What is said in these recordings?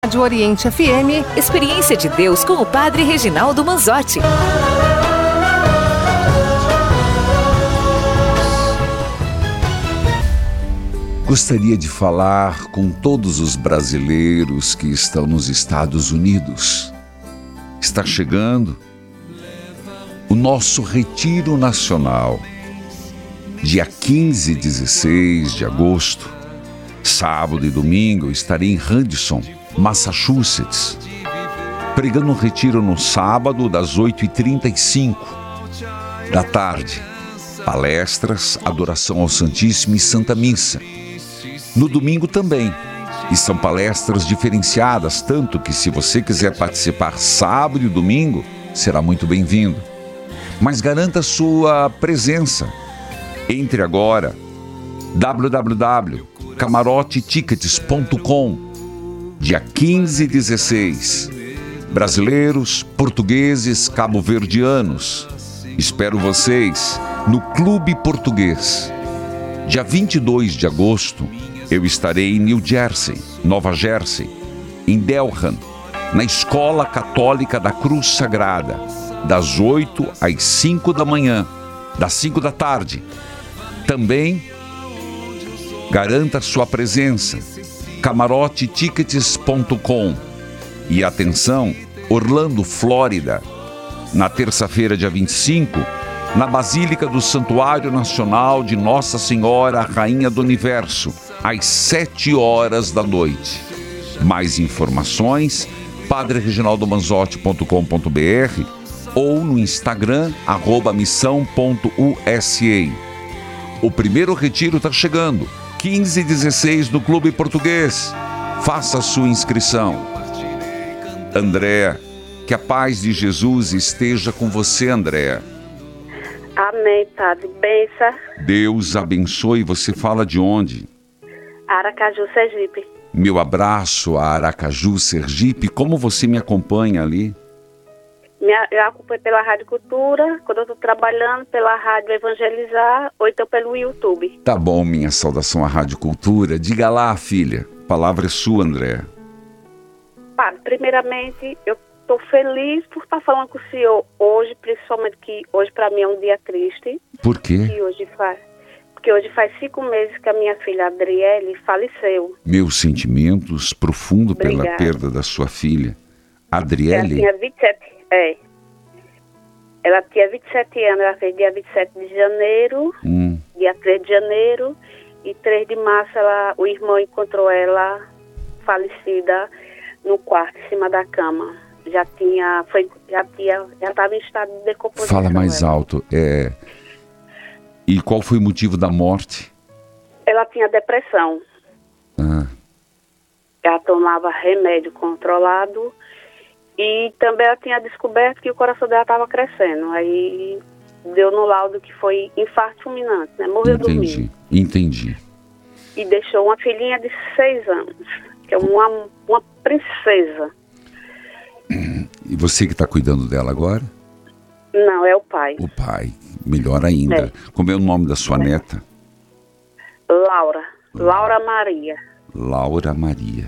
Rádio Oriente FM, Experiência de Deus com o Padre Reginaldo Manzotti. Gostaria de falar com todos os brasileiros que estão nos Estados Unidos. Está chegando o nosso Retiro Nacional, dia 15 e 16 de agosto. Sábado e domingo eu estarei em Hudson, Massachusetts, pregando um retiro no sábado das 8h35 da tarde. Palestras, adoração ao Santíssimo e Santa Missa. No domingo também. E são palestras diferenciadas, tanto que se você quiser participar sábado e domingo, será muito bem-vindo. Mas garanta sua presença. Entre agora, www.camarotetickets.com, dia 15 e 16. Brasileiros, portugueses, cabo-verdianos. Espero vocês no Clube Português. Dia 22 de agosto, eu estarei em New Jersey, Nova Jersey, em Delran, na Escola Católica da Cruz Sagrada, das 8 às 5 da manhã, das 5 da tarde. Também garanta sua presença, camarotetickets.com. E atenção, Orlando, Flórida, na terça-feira, dia 25, na Basílica do Santuário Nacional de Nossa Senhora, Rainha do Universo, às 7 horas da noite. Mais informações, padrereginaldomanzotti.com.br ou no Instagram, @missão.usa. O primeiro retiro está chegando, 15 e 16 no Clube Português. Faça a sua inscrição. Andréa, que a paz de Jesus esteja com você, Andréa. Amém, Padre. Benção. Deus abençoe. Você fala de onde? Aracaju, Sergipe. Meu abraço a Aracaju, Sergipe. Como você me acompanha ali? Eu acompanho pela Rádio Cultura, quando eu estou trabalhando, pela Rádio Evangelizar, ou então pelo YouTube. Tá bom, minha saudação à Rádio Cultura. Diga lá, filha. A palavra é sua, Andréa. Padre, primeiramente, eu estou feliz por estar falando com o senhor hoje, principalmente que hoje para mim é um dia triste. Por quê? Porque hoje faz 5 meses que a minha filha Adriele faleceu. Meus sentimentos profundos pela perda da sua filha. Adriele? Ela tinha 27, Ela tinha 27 anos, ela fez dia 27 de janeiro, dia 3 de janeiro, e 3 de março o irmão encontrou ela falecida no quarto, em cima da cama. Já estava em estado de decomposição. Fala mais alto. E qual foi o motivo da morte? Ela tinha depressão. Ela tomava remédio controlado e também ela tinha descoberto que o coração dela estava crescendo. Aí deu no laudo que foi infarto fulminante, né? Morreu dormindo. Entendi. E deixou uma filhinha de 6 anos, que é uma princesa. E você que está cuidando dela agora? Não, é o pai. O pai, melhor ainda. Como é o nome da sua neta? Laura Maria. Laura Maria.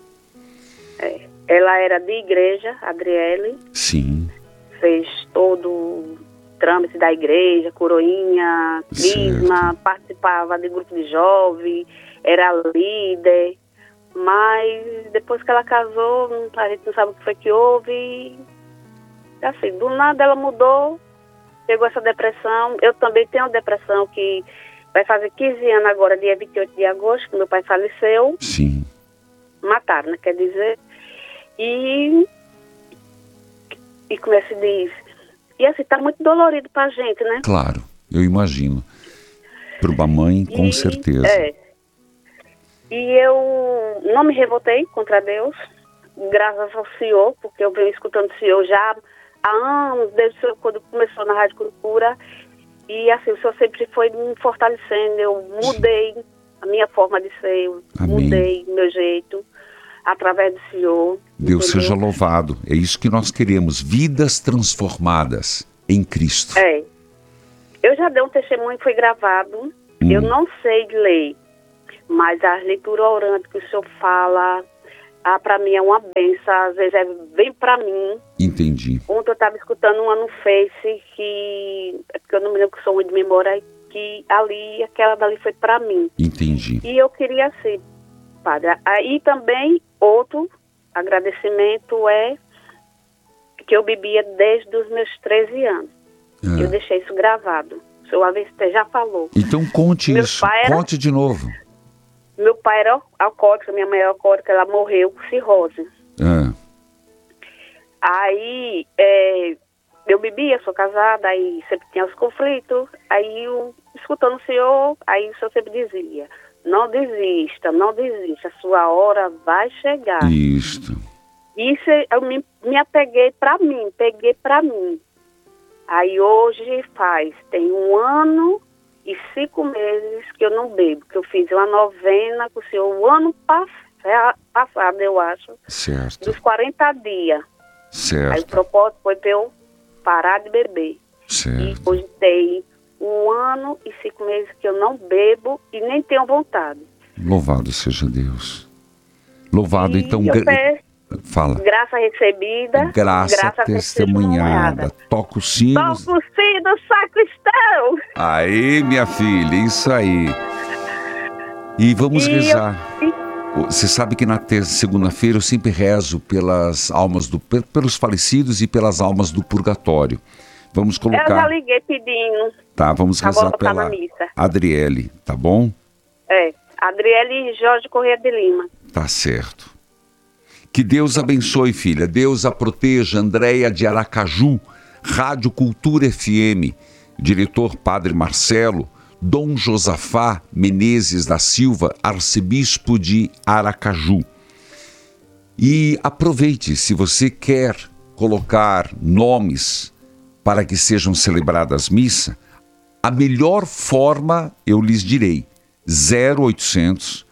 Ela era de igreja, Adriele. Sim. Fez todo o trâmite da igreja, coroinha, crisma, participava de grupo de jovens, era líder. Mas depois que ela casou, a gente não sabe o que foi que houve. Assim, do nada ela mudou, pegou essa depressão. Eu também tenho depressão que vai fazer 15 anos agora, dia 28 de agosto, que meu pai faleceu. Sim. Mataram, né? Quer dizer. E como é que se diz? E assim, tá muito dolorido pra gente, né? Claro, eu imagino. Para uma mãe, com certeza. E eu não me revoltei contra Deus, graças ao Senhor, porque eu venho escutando o Senhor já há anos, desde quando começou na Rádio Cultura. E assim, o Senhor sempre foi me fortalecendo. Eu mudei a minha forma de ser, mudei meu jeito, através do Senhor. Deus seja louvado. É isso que nós queremos, vidas transformadas em Cristo. Eu já dei um testemunho, foi gravado. Eu não sei ler, mas a leitura orante que o Senhor fala para mim é uma benção, às vezes vem para mim. Entendi. Ontem eu estava escutando uma no Face, é porque eu não me lembro, que sou ruim de memória, que aquela dali foi para mim. Entendi. E eu queria assim, padre, aí também outro agradecimento é que eu bebia desde os meus 13 anos. Eu deixei isso gravado. O senhor AVC já falou. Então conte isso, conte de novo. Meu pai era alcoólico, minha mãe era alcoólica, ela morreu com cirrose. Aí, eu bebia, sou casada, aí sempre tinha os conflitos, aí escutando o senhor sempre dizia, não desista, a sua hora vai chegar. Isso eu me apeguei peguei pra mim. Aí hoje tem 1 ano e 5 meses que eu não bebo, que eu fiz uma novena com o senhor o ano passado, eu acho. Certo. Dos 40 dias. Certo. Aí o propósito foi para eu parar de beber. Certo. E hoje tem 1 ano e 5 meses que eu não bebo e nem tenho vontade. Louvado seja Deus. Louvado, então... Fala. Graça recebida. Graça testemunhada. Toca o sino. Toca o sino, sacristão. Aí, minha filha, isso aí. E vamos rezar. Você sabe que na segunda-feira eu sempre rezo pelas almas pelos falecidos e pelas almas do purgatório. Vamos colocar... Eu já liguei pedindo. Tá, vamos rezar pela Adriele, tá bom? Adriele e Jorge Corrêa de Lima. Tá certo. Que Deus abençoe, filha. Deus a proteja. Andréia de Aracaju, Rádio Cultura FM, diretor Padre Marcelo, Dom Josafá Menezes da Silva, arcebispo de Aracaju. E aproveite, se você quer colocar nomes para que sejam celebradas missa, a melhor forma, eu lhes direi, 0800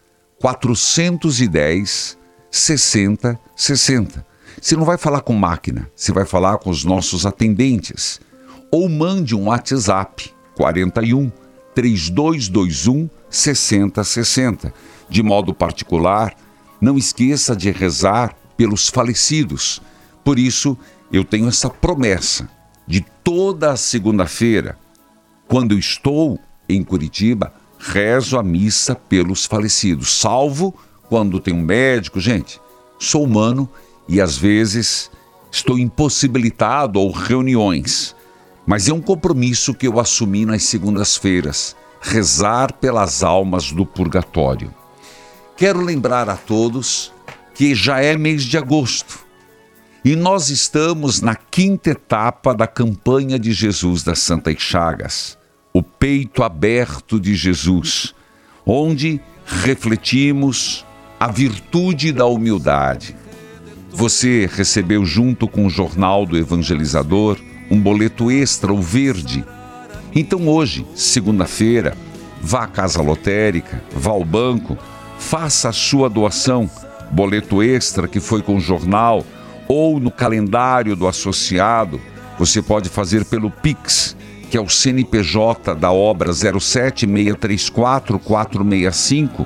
410 60 60. Você não vai falar com máquina, você vai falar com os nossos atendentes. Ou mande um WhatsApp 41 3221 60 60. De modo particular, não esqueça de rezar pelos falecidos. Por isso, eu tenho essa promessa de toda a segunda-feira, quando eu estou em Curitiba, rezo a missa pelos falecidos, salvo quando tem um médico. Gente, sou humano e às vezes estou impossibilitado ou reuniões, mas é um compromisso que eu assumi nas segundas-feiras, rezar pelas almas do purgatório. Quero lembrar a todos que já é mês de agosto e nós estamos na 5ª etapa da campanha de Jesus das Santas Chagas, o peito aberto de Jesus, onde refletimos a virtude da humildade. Você recebeu, junto com o Jornal do Evangelizador, um boleto extra, o verde. Então hoje, segunda-feira, vá à casa lotérica, vá ao banco, faça a sua doação, boleto extra que foi com o jornal, ou no calendário do associado. Você pode fazer pelo Pix, que é o CNPJ da obra 07634 465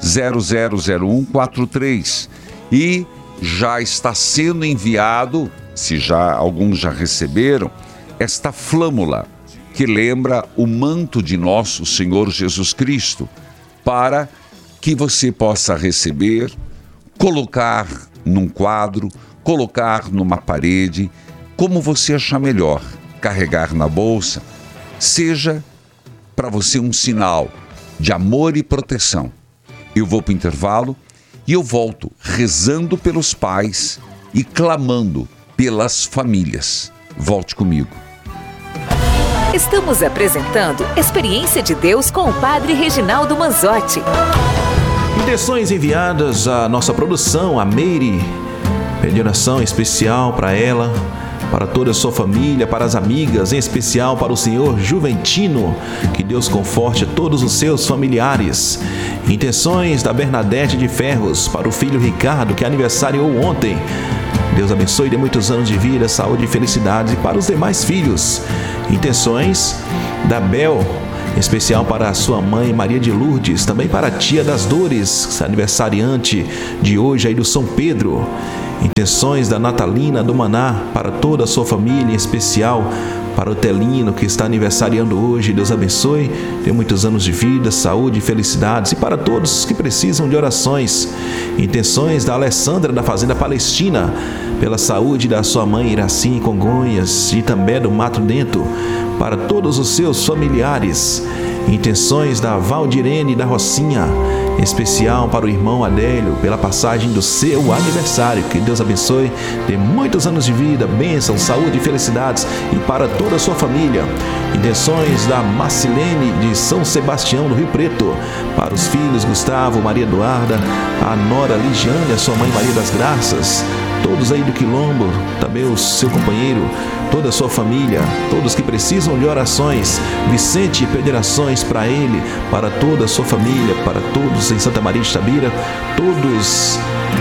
000143, e já está sendo enviado, se já alguns já receberam, esta flâmula que lembra o manto de nosso Senhor Jesus Cristo, para que você possa receber, colocar num quadro, colocar numa parede, como você achar melhor, carregar na bolsa, seja para você um sinal de amor e proteção. Eu vou para o intervalo e eu volto rezando pelos pais e clamando pelas famílias. Volte comigo. Estamos apresentando Experiência de Deus com o Padre Reginaldo Manzotti. Intenções enviadas à nossa produção, a Meire, pedi oração especial para ela, para toda a sua família, para as amigas, em especial para o senhor Juventino. Que Deus conforte todos os seus familiares. Intenções da Bernadette de Ferros, para o filho Ricardo, que aniversariou ontem. Deus abençoe, dê muitos anos de vida, saúde e felicidade para os demais filhos. Intenções da Bel, em especial para a sua mãe Maria de Lourdes, também para a tia das Dores, aniversariante de hoje aí do São Pedro. Intenções da Natalina do Maná para toda a sua família, em especial para o Telino, que está aniversariando hoje. Deus abençoe, tenha muitos anos de vida, saúde e felicidades. E para todos que precisam de orações, intenções da Alessandra da Fazenda Palestina, pela saúde da sua mãe Iraci em Congonhas e também do Mato Dentro, para todos os seus familiares. Intenções da Valdirene da Rocinha, em especial para o irmão Adélio, pela passagem do seu aniversário. Que Deus abençoe, dê muitos anos de vida, bênção, saúde e felicidades, e para toda a sua família. Intenções da Marcilene de São Sebastião do Rio Preto, para os filhos Gustavo, Maria Eduarda, a nora Ligiane, a sua mãe Maria das Graças, todos aí do Quilombo, também o seu companheiro, toda a sua família, todos que precisam de orações. Vicente pede orações para ele, para toda a sua família, para todos em Santa Maria de Itabira, todos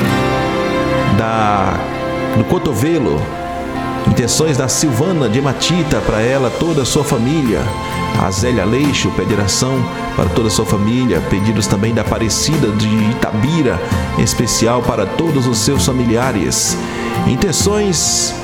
do Cotovelo. Intenções da Silvana de Matita para ela, toda a sua família. A Zélia Leixo pede oração para toda a sua família. Pedidos também da Aparecida de Itabira, em especial para todos os seus familiares. Intenções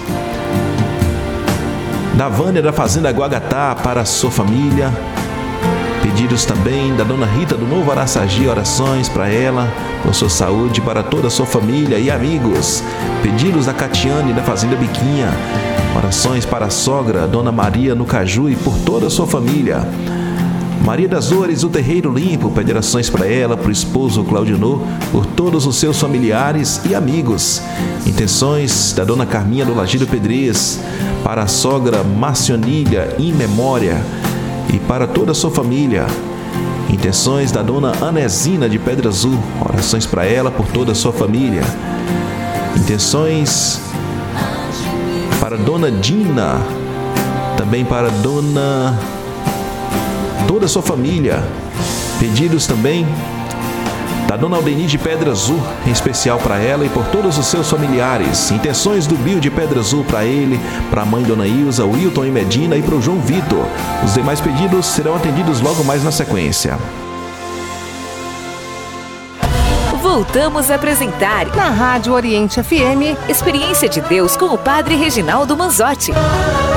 da Vânia da Fazenda Guagatá para a sua família. Pedidos também da Dona Rita do Novo Araçagi, orações para ela, por sua saúde, para toda a sua família e amigos. Pedidos da Catiane da Fazenda Biquinha, orações para a sogra, Dona Maria no Caju, e por toda a sua família. Maria das Dores, o Terreiro Limpo, pede orações para ela, para o esposo Claudinô, por todos os seus familiares e amigos. Intenções da Dona Carminha do Lagido Pedrez, para a sogra Marcionilha, em memória, e para toda a sua família. Intenções da Dona Anesina de Pedra Azul, orações para ela, por toda a sua família. Intenções para Dona Dina, também para toda a sua família. Pedidos também da Dona Aldeni de Pedra Azul, em especial para ela e por todos os seus familiares. Intenções do Bio de Pedra Azul para ele, para a mãe Dona Ilza, o Wilton e Medina, e para o João Vitor. Os demais pedidos serão atendidos logo mais na sequência. Voltamos a apresentar na Rádio Oriente FM, Experiência de Deus com o Padre Reginaldo Manzotti.